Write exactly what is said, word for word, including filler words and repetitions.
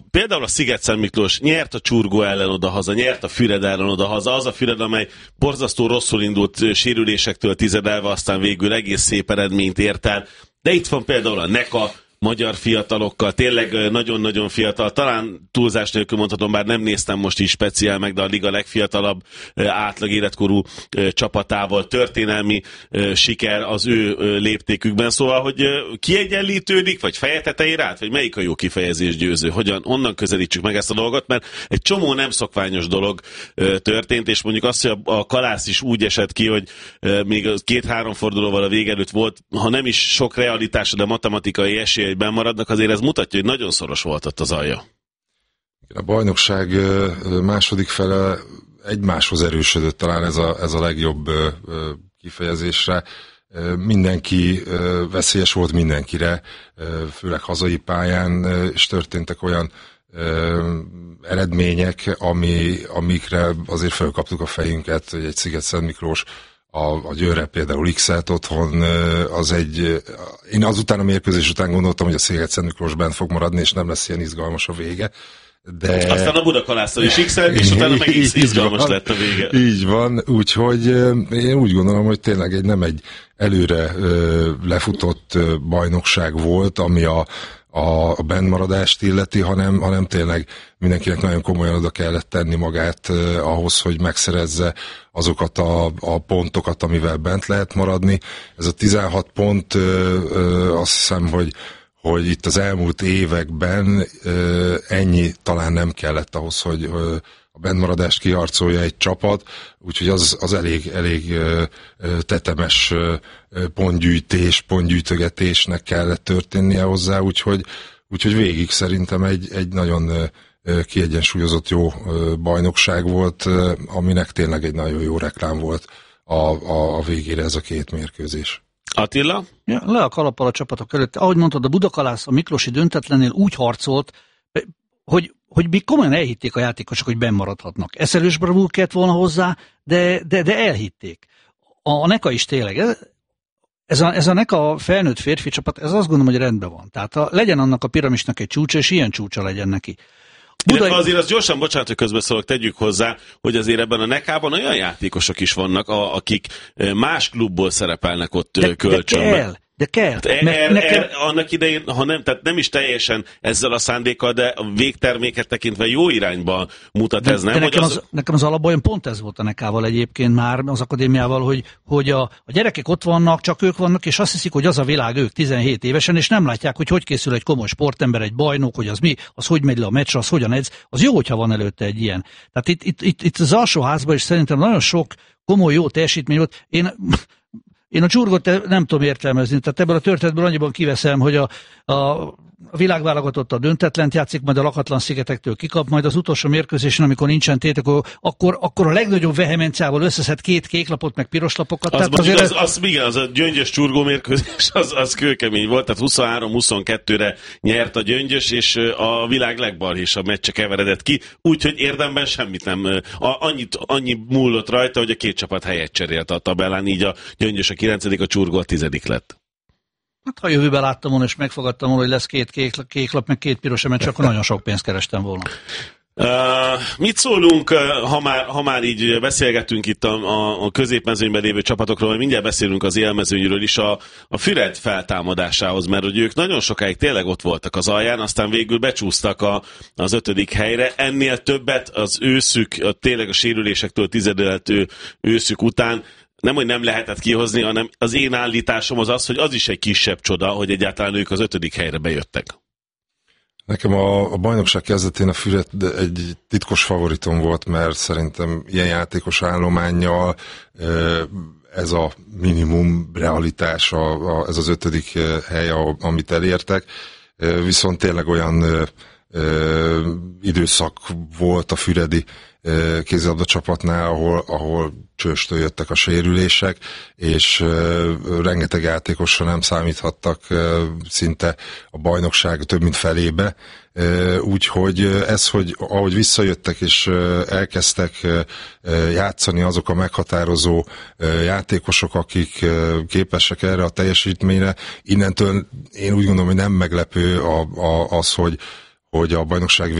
például a Sziget-Szent Miklós nyert a Csurgó ellen odahaza, nyert a Füred ellen odahaza, az a Füred, amely borzasztó rosszul indult sérülésektől tizedelve, aztán végül egész szép eredményt ért el. De itt van például a Neka, magyar fiatalokkal, tényleg nagyon-nagyon fiatal, talán túlzás nélkül mondhatom, bár nem néztem most is speciál meg, de a liga legfiatalabb átlag életkorú csapatával történelmi siker az ő léptékükben, szóval, hogy kiegyenlítődik, vagy feje tetejére át, vagy melyik a jó kifejezés, Győző? Hogyan, onnan közelítsük meg ezt a dolgot, mert egy csomó nem szokványos dolog történt, és mondjuk azt, hogy a Kalász is úgy esett ki, hogy még két-három fordulóval a vége előtt volt, ha nem is sok realitása, de matematikai esély, hogy bemaradnak, azért ez mutatja, hogy nagyon szoros volt ott az alja. A bajnokság második fele egymáshoz erősödött, talán ez a, ez a legjobb kifejezésre. Mindenki veszélyes volt mindenkire, főleg hazai pályán, és történtek olyan eredmények, ami, amikre azért felkaptuk a fejünket, hogy egy Sziget-Szent Miklós A, a Győrre például X-et otthon, az egy... Én azután a mérkőzés után gondoltam, hogy a Sziget-Szent Miklós bent fog maradni, és nem lesz ilyen izgalmas a vége. De... Aztán a Budakalásztal is X-et, és utána meg X izgalmas van, lett a vége. Így van, úgyhogy én úgy gondolom, hogy tényleg egy, nem egy előre lefutott bajnokság volt, ami a a, a bennmaradást illeti, hanem, hanem tényleg mindenkinek nagyon komolyan oda kellett tenni magát eh, ahhoz, hogy megszerezze azokat a, a pontokat, amivel bent lehet maradni. Ez a tizenhat pont, eh, eh, azt hiszem, hogy, hogy itt az elmúlt években eh, ennyi talán nem kellett ahhoz, hogy eh, a bennmaradást kiharcolja egy csapat, úgyhogy az, az elég, elég eh, tetemes eh, pontgyűjtés, pontgyűjtögetésnek kellett történnie hozzá, úgyhogy, úgyhogy végig szerintem egy, egy nagyon kiegyensúlyozott jó bajnokság volt, aminek tényleg egy nagyon jó reklám volt a, a, a végére ez a két mérkőzés. Attila? Ja, le a kalappal a csapatok előtt. Ahogy mondtad, a Budakalász a Miklósi döntetlennél úgy harcolt, hogy, hogy még komolyan elhitték a játékosok, hogy bennmaradhatnak. Eszelős bravúr kellett volna hozzá, de, de, de elhitték. A, a Neka is tényleg. Ez a, ez a Neka felnőtt férfi csapat, ez azt gondolom, hogy rendben van. Tehát a, legyen annak a piramisnak egy csúcsa, és ilyen csúcsa legyen neki. Budai... Azért azt gyorsan, bocsánat, hogy közbeszólok, tegyük hozzá, hogy azért ebben a Nekában olyan játékosok is vannak, a, akik más klubból szerepelnek ott de, kölcsönben. De kell, de kell. Hát er, er, nekem... er, annak idején, ha nem, tehát nem is teljesen ezzel a szándékkal, de a végterméket tekintve jó irányba mutat de, ez, nem? De nekem, az... Az, nekem az alapbajom pont ez volt a Nekával egyébként már, az akadémiával, hogy, hogy a, a gyerekek ott vannak, csak ők vannak, és azt hiszik, hogy az a világ ők tizenhét évesen, és nem látják, hogy hogy készül egy komoly sportember, egy bajnok, hogy az mi, az hogy megy le a meccsre, az hogyan edz. Az jó, hogyha van előtte egy ilyen. Tehát itt, itt, itt, itt az alsóházban is szerintem nagyon sok komoly jó teljesítmény volt. Én... Én a Csurgót nem tudom értelmezni, tehát ebből a történetből annyiban kiveszem, hogy a, a világválogatott a döntetlent játszik, majd a lakatlan szigetektől kikap, majd az utolsó mérkőzésen, amikor nincsen tét, akkor, akkor, akkor a legnagyobb vehemenciával összeszed két kéklapot, meg piros lapokat. Az, tehát azért az, az, az, igen, az a Gyöngyös Csurgó mérkőzés, az, az kőkemény volt, tehát huszonhárom huszonkettőre nyert a Gyöngyös, és a világ legbalhésabb meccse keveredett ki, úgyhogy érdemben semmit nem, a, annyit, annyi múlott rajta, hogy a két csapat helyet cserélt a tabellán, így a Gyöngyös a kilencedik, a Csurgó a tizedik lett. Hát ha jövőben láttam volna, és megfogadtam volna, hogy lesz két kék, kék lap, meg két piros meccs, akkor nagyon sok pénzt kerestem volna. Uh, mit szólunk, ha már, ha már így beszélgetünk itt a, a, a középmezőnyben lévő csapatokról, vagy mindjárt beszélünk az élmezőnyről is, a, a Füred feltámadásához, mert hogy ők nagyon sokáig tényleg ott voltak az alján, aztán végül becsúsztak a, az ötödik helyre. Ennél többet az őszük, a, tényleg a sérülésektől tizedeltő őszük után nem, hogy nem lehetett kihozni, hanem az én állításom az az, hogy az is egy kisebb csoda, hogy egyáltalán ők az ötödik helyre bejöttek. Nekem a, a bajnokság kezdetén a Füred egy titkos favoritom volt, mert szerintem ilyen játékos állománnyal ez a minimum realitás, a, a, ez az ötödik hely, amit elértek. Viszont tényleg olyan ö, időszak volt a füredi kézilabda csapatnál, ahol, ahol csőstől jöttek a sérülések, és uh, rengeteg játékosra nem számíthattak uh, szinte a bajnokság több mint felébe. Uh, Úgyhogy ez, hogy ahogy visszajöttek és uh, elkezdtek uh, játszani azok a meghatározó uh, játékosok, akik uh, képesek erre a teljesítményre, innentől én úgy gondolom, hogy nem meglepő a, a, az, hogy, hogy a bajnokság